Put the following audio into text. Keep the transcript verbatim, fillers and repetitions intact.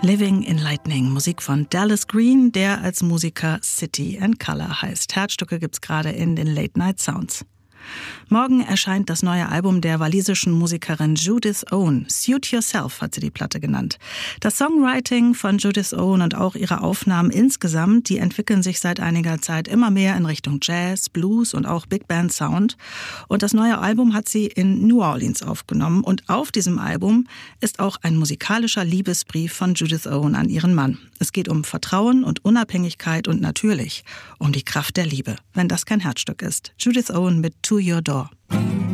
Living in Lightning, Musik von Dallas Green, der als Musiker City and Colour heißt. Herzstücke gibt's gerade in den Late Night Sounds. Morgen erscheint das neue Album der walisischen Musikerin Judith Owen. Suit Yourself hat sie die Platte genannt. Das Songwriting von Judith Owen und auch ihre Aufnahmen insgesamt, die entwickeln sich seit einiger Zeit immer mehr in Richtung Jazz, Blues und auch Big Band Sound. Und das neue Album hat sie in New Orleans aufgenommen. Und auf diesem Album ist auch ein musikalischer Liebesbrief von Judith Owen an ihren Mann. Es geht um Vertrauen und Unabhängigkeit und natürlich um die Kraft der Liebe, wenn das kein Herzstück ist. Judith Owen mit To Your Door.